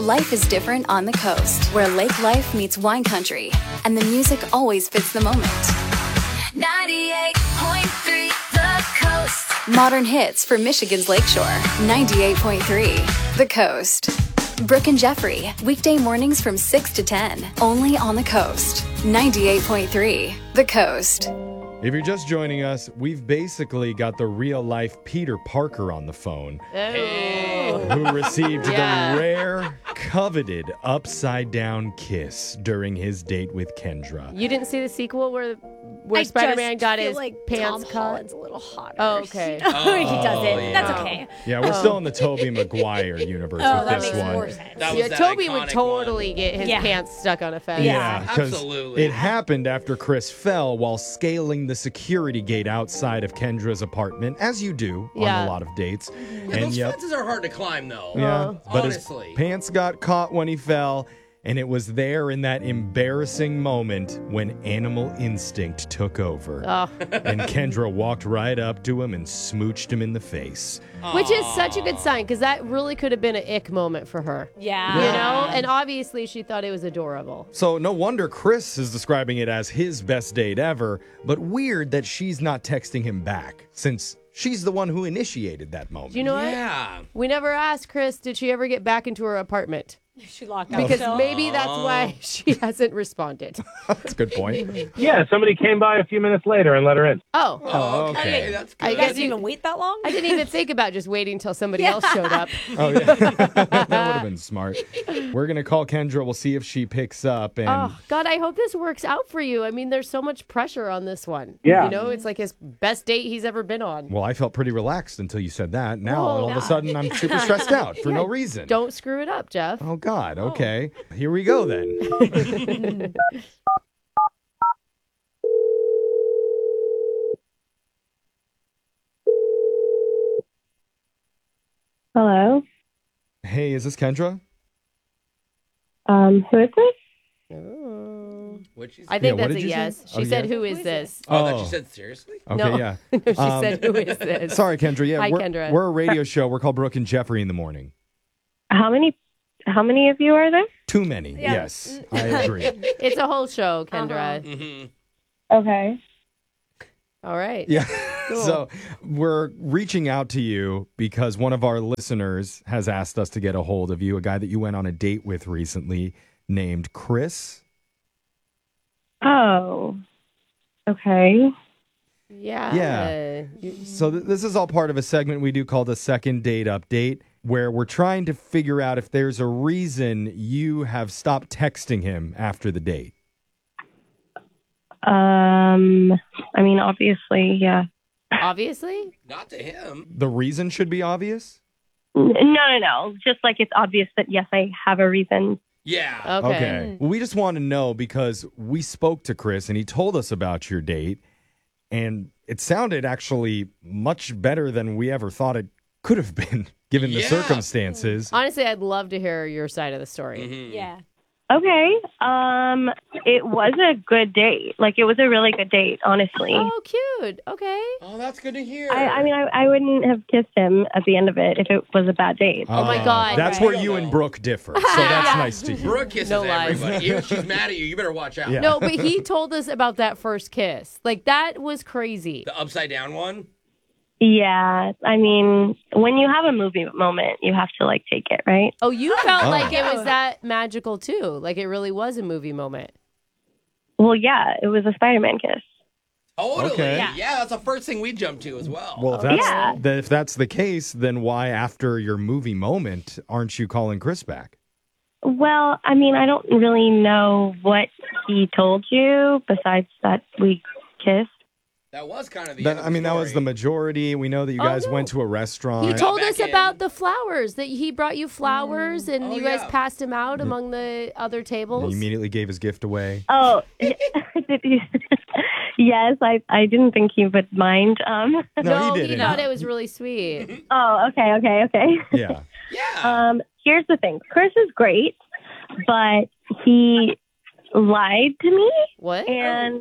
Life is different on the coast, where lake life meets wine country, and the music always fits the moment. 98.3 The Coast. Modern hits for Michigan's Lakeshore. 98.3 The Coast. Brooke and Jeffrey, weekday mornings from 6 to 10, only on the Coast. 98.3 The Coast. If you're just joining us, we've basically got the real-life Peter Parker on the phone, who received the rare, coveted upside-down kiss during his date with Kendra. You didn't see the sequel where Spider-Man got his pants Tom cut? Holland's a little hotter. Oh, okay. He does it. yeah. That's okay. Yeah, we're still in the Tobey Maguire universe with that this makes one. more sense. That was Yeah, that Toby would iconic totally one. get his Yeah. pants stuck on a fence. Yeah, because Absolutely. it happened after Chris fell while scaling the security gate outside of Kendra's apartment, as you do on Yeah. a lot of dates. Yeah, those fences are hard to climb, though. Yeah, but honestly. his pants got caught when he fell, and it was there in that embarrassing moment when animal instinct took over. Oh. And Kendra walked right up to him and smooched him in the face. Which is such a good sign, because that really could have been an ick moment for her. Yeah. You know? And obviously she thought it was adorable. So no wonder Chris is describing it as his best date ever, but weird that she's not texting him back, since she's the one who initiated that moment. Do you know what? Yeah. We never asked Chris, did she ever get back into her apartment? She locked out. Because maybe that's why she hasn't responded. That's a good point. Yeah, somebody came by a few minutes later and let her in. Oh. Oh, okay. That's I good. guess guys didn't even wait that long? I didn't even think about just waiting until somebody else showed up. Oh, yeah. That would have been smart. We're going to call Kendra. We'll see if she picks up. And Oh, God, I hope this works out for you. I mean, there's so much pressure on this one. Yeah. You know, it's like his best date he's ever been on. well, I felt pretty relaxed until you said that. Now, Whoa. all of a sudden, I'm super stressed out for no reason. Don't screw it up, Jeff. Oh, God. Okay. Here we go, then. Hello. Hey, is this Kendra? Who is this? Oh. What'd she say? I think what that's a did you say? yes. She Oh, said, yeah? who is this? I thought you said seriously. Okay, No. yeah. She said, who is this? Sorry, Kendra. Yeah, Hi, we're, Kendra. we're a radio show. We're called Brooke and Jeffrey in the morning. How many of you are there? Too many. Yes, I agree. It's a whole show, Kendra. Mm-hmm. Okay. All right. Yeah. So we're reaching out to you because one of our listeners has asked us to get a hold of you, a guy that you went on a date with recently named Chris. Oh. Okay. Yeah. Yeah. So this is all part of a segment we do called a second date update, where we're trying to figure out if there's a reason you have stopped texting him after the date. I mean, obviously, yeah. Obviously? Not to him. The reason should be obvious? No. Just like it's obvious that, yes, I have a reason. Yeah. Okay. Well, we just want to know because we spoke to Chris and he told us about your date, and it sounded actually much better than we ever thought it could have been given the Yeah. circumstances. Honestly, I'd love to hear your side of the story. Mm-hmm. Yeah. Okay. It was a good date. Like, it was a really good date, honestly. Oh, cute. Okay. Oh, that's good to hear. I mean, I wouldn't have kissed him at the end of it if it was a bad date. Oh, my God. That's Right. where you and Brooke differ. So that's nice to hear. Brooke kisses No lies. everybody. Even if she's mad at you, you better watch out. Yeah. No, but he told us about that first kiss. Like, that was crazy. The upside down one? Yeah. I mean, when you have a movie moment, you have to, like, take it, right? Oh, you felt Oh. like it was that magical, too. Like, it really was a movie moment. Well, yeah, it was a Spider-Man kiss. Totally. Okay. Yeah, that's the first thing we jump to as well. Well, if that's the case, then why, after your movie moment, aren't you calling Chris back? Well, I mean, I don't really know what he told you besides that we kissed. That was kind of the end of the that was the story. majority. We know that you guys no. went to a restaurant. He told back us in. about the flowers, that he brought you flowers and Oh, you guys yeah. passed him out among the other He tables. immediately gave his gift away. Oh, did you? Yes, I didn't think he would mind. No, he didn't. thought it was really sweet. Oh, okay. Yeah. Yeah. Here's the thing. Chris is great, but he lied to me. What? And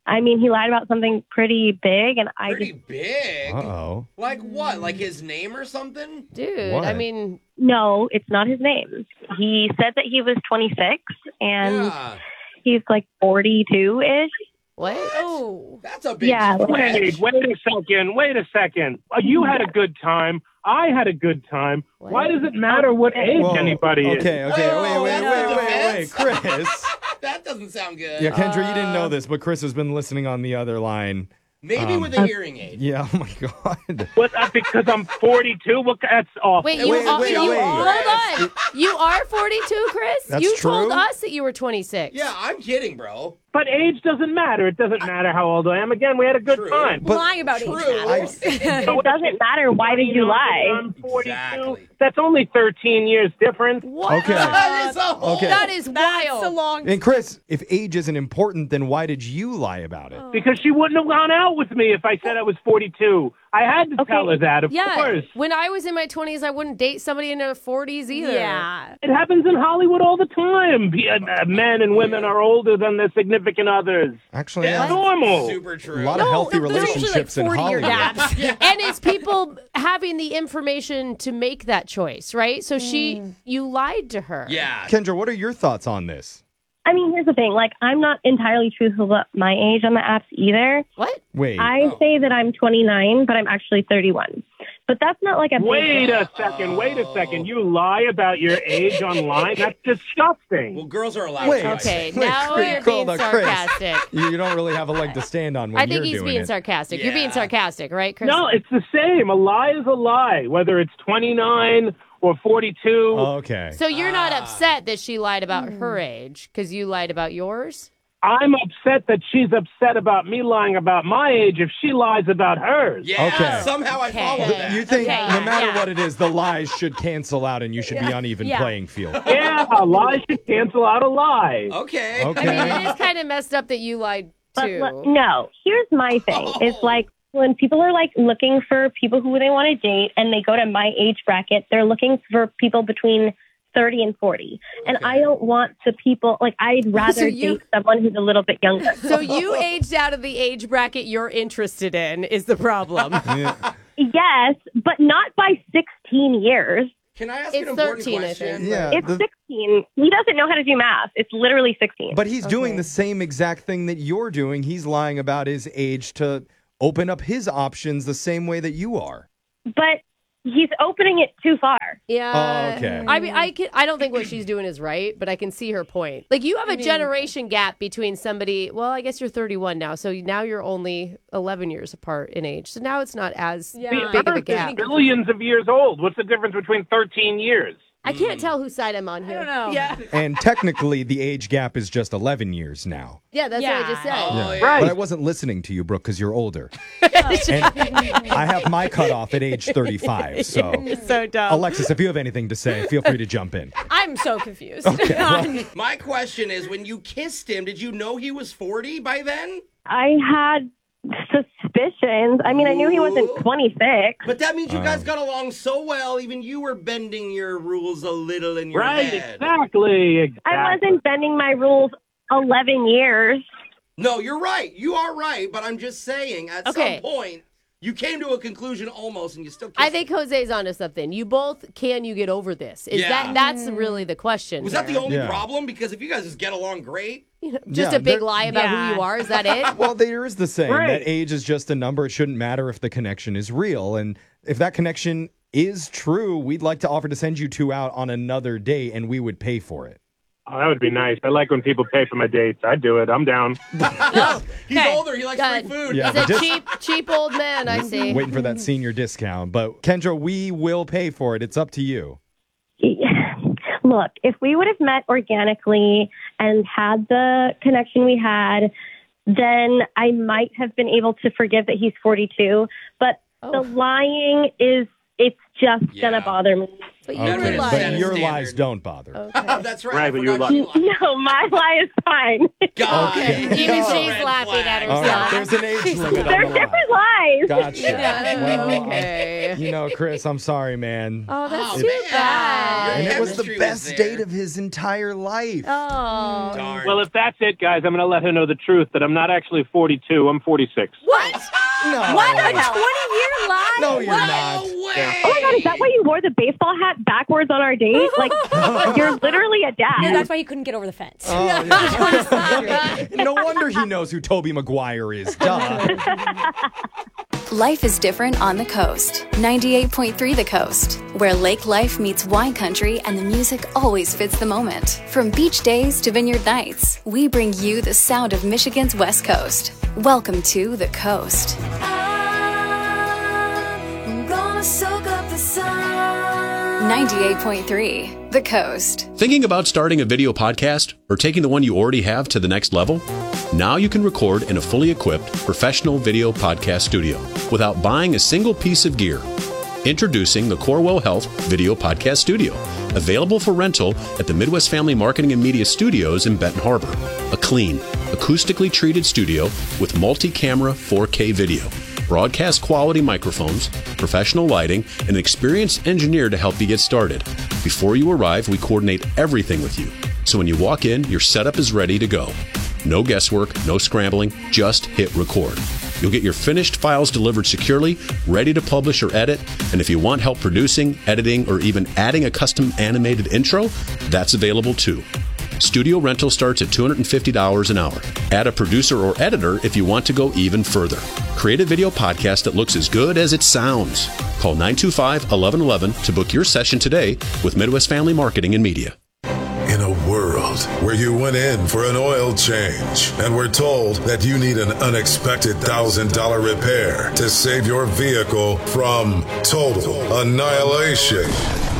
I mean, he lied about something pretty big, and Pretty big? Uh-oh. Like what? Like his name or something? Dude, What? I mean, no, it's not his name. He said that he was 26, and Yeah. he's like 42-ish. what? Oh. That's a big Yeah, stretch. Wait a second. You had a good time. I had a good time. What? Why does it matter what age Whoa. anybody is? Okay, Oh, wait, that's a Chris. That doesn't sound good. Yeah, Kendra, you didn't know this, but Chris has been listening on the other line. Maybe with a hearing aid. Yeah, oh my God. What, because I'm 42? Well, that's awful. Wait, you, Wait, wait, you wait. hold on. You are 42, Chris? That's you told true? us that you were 26. Yeah, I'm kidding, bro. But age doesn't matter. It doesn't matter how old I am. Again, we had a good True. time. But- Lying about age True. matters. It doesn't matter. Why did you lie? I'm 42. Exactly. That's only 13 years difference. What? Okay. That is a whole... Okay. That is That's wild. a long And Chris, if age isn't important, then why did you lie about it? Because she wouldn't have gone out with me if I said I was 42. I had to tell her that, of Yeah. course. When I was in my 20s, I wouldn't date somebody in their 40s either. Yeah. It happens in Hollywood all the time. Men and women are older than their significant others. Actually, That's normal. super a true. lot of healthy There's usually relationships like in 40-year Hollywood. gaps. And it's people having the information to make that choice, right? So you lied to her. Yeah. Kendra, what are your thoughts on this? I mean, here's the thing. Like, I'm not entirely truthful about my age on the apps either. What? Wait. I say that I'm 29, but I'm actually 31. But that's not like a big Wait deal. a second. You lie about your age online? That's disgusting. Well, girls are allowed Wait. to. Okay, Wait, now Chris, you're hold being on, Chris. sarcastic. You don't really have a leg to stand on when I you're think he's doing being it. sarcastic. You're being Yeah. sarcastic, right, Chris? No, it's the same. A lie is a lie, whether it's 29 or 42. Okay. So you're not upset that she lied about her age because you lied about yours? I'm upset that she's upset about me lying about my age if she lies about hers. Yeah, Okay. somehow I Okay. follow that. You think Okay, no matter yeah. what it is, the lies should cancel out and you should be on even Yeah. playing field. Yeah, a lie should cancel out a lie. Okay. Okay. I mean, it is kind of messed up that you lied But too. no, here's my thing. It's like when people are like looking for people who they want to date and they go to my age bracket, they're looking for people between 30 and 40. And I don't want the people, like, I'd rather date someone who's a little bit younger. So you aged out of the age bracket you're interested in is the problem. Yeah. Yes, but not by 16 years. Can I ask It's an important 13, I question? think. Yeah, It's the- 16. He doesn't know how to do math. It's literally 16. But he's doing the same exact thing that you're doing. He's lying about his age to open up his options the same way that you are. But he's opening it too far. Yeah. Oh, okay. I mean, I don't think what she's doing is right, but I can see her point. Like, you have a generation gap between somebody. Well, I guess you're 31 now, so now you're only 11 years apart in age. So now it's not as Yeah. big of a Earth gap. is billions of years old. What's the difference between 13 years? I can't tell whose side I'm on here. I don't know. Yeah, And technically, the age gap is just 11 years now. yeah, that's what I just said. Oh, yeah. Right. But I wasn't listening to you, Brooke, because you're older. And I have my cutoff at age 35. So, So dumb. Alexis, if you have anything to say, feel free to jump in. I'm so confused. My question is, when you kissed him, did you know he was 40 by then? I had suspicions. I mean, I knew he wasn't 26. But that means you guys got along so well, even you were bending your rules a little in your Right, head. exactly. I wasn't bending my rules 11 years. No, you're right. You are right, but I'm just saying, at Okay. some point, you came to a conclusion almost, and you still kissed I think Jose's onto something. You both, can you get over this? Is Yeah. that's really the question. Was that the here. only Yeah. problem? Because if you guys just get along great, Just Yeah, a big there- lie about who you are? Is that it? Well, there is the saying Right. that age is just a number. It shouldn't matter if the connection is real. And if that connection is true, we'd like to offer to send you two out on another date, and we would pay for it. Oh, that would be nice. I like when people pay for my dates. I'd do it. I'm down. he's Okay. older. He likes Good. free food. Yeah. He's a Just- cheap old man, I see. Waiting for that senior discount. But Kendra, we will pay for it. It's up to you. Look, if we would have met organically and had the connection we had, then I might have been able to forgive that he's 42. But the lying is it's just gonna bother me. But you Okay, were But lying. your lies don't bother. Okay. That's right. Right, I but you're forgot you lied. No, my lie is fine. God. Okay. Even It's a she's red laughing flag. at All herself. right, there's an age limit on There's the lie. different lies. Gotcha. Well, Okay. you know, Chris, I'm sorry, man. Oh, that's Oh, too man. bad. And it was the chemistry was best there. date of his entire life. Oh. Darn. Well, if that's it, guys, I'm going to let her know the truth that I'm not actually 42. I'm 46. What? No. What? A 20-year lie? No, you're What? not. No way. Oh my God, is that why you wore the baseball hat backwards on our date? Like, you're literally a dad. No, that's why he couldn't get over the fence. Oh, yeah. No wonder he knows who Tobey Maguire is. Duh. Life is different on the coast. 98.3 The Coast, where lake life meets wine country and the music always fits the moment. From beach days to vineyard nights, we bring you the sound of Michigan's West Coast. Welcome to The Coast. I'm gonna soak up the sun. 98.3 The Coast. Thinking about starting a video podcast or taking the one you already have to the next level? Now you can record in a fully equipped professional video podcast studio without buying a single piece of gear. Introducing the Corewell Health Video Podcast Studio, available for rental at the Midwest Family Marketing and Media Studios in Benton Harbor. A clean, acoustically treated studio with multi-camera 4K video, broadcast quality microphones, professional lighting, and an experienced engineer to help you get started. Before you arrive, we coordinate everything with you. So when you walk in, your setup is ready to go. No guesswork, no scrambling, just hit record. You'll get your finished files delivered securely, ready to publish or edit, and if you want help producing, editing, or even adding a custom animated intro, that's available too. Studio rental starts at $250 an hour. Add a producer or editor if you want to go even further. Create a video podcast that looks as good as it sounds. Call 925-1111 to book your session today with Midwest Family Marketing and Media. In a world where you went in for an oil change and were told that you need an unexpected $1,000 repair to save your vehicle from total annihilation.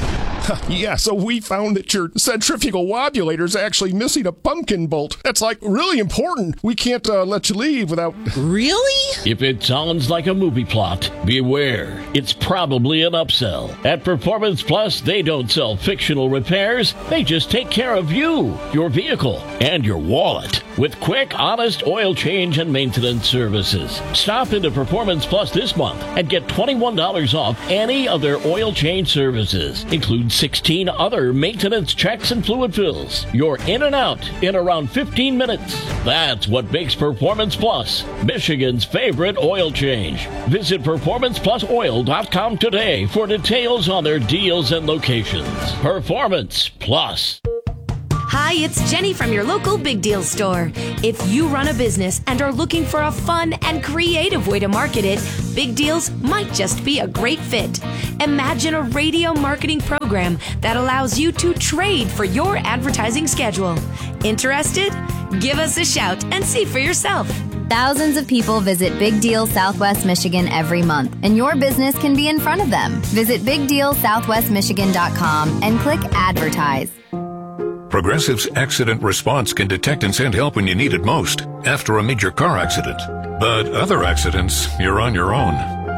Yeah, so we found that your centrifugal wobulator's actually missing a pumpkin bolt. That's like really important. We can't let you leave without... Really? If it sounds like a movie plot, beware. It's probably an upsell. At Performance Plus, they don't sell fictional repairs. They just take care of you, your vehicle, and your wallet with quick, honest oil change and maintenance services. Stop into Performance Plus this month and get $21 off any of their oil change services. Includes 16 other maintenance checks and fluid fills. You're in and out in around 15 minutes. That's what makes Performance Plus Michigan's favorite oil change. Visit PerformancePlusOil.com today for details on their deals and locations. Performance Plus. Hi, it's Jenny from your local Big Deal store. If you run a business and are looking for a fun and creative way to market it, Big Deals might just be a great fit. Imagine a radio marketing program that allows you to trade for your advertising schedule. Interested? Give us a shout and see for yourself. Thousands of people visit Big Deal Southwest Michigan every month, and your business can be in front of them. Visit BigDealSouthwestMichigan.com and click Advertise. Progressive's accident response can detect and send help when you need it most after a major car accident. But other accidents, you're on your own.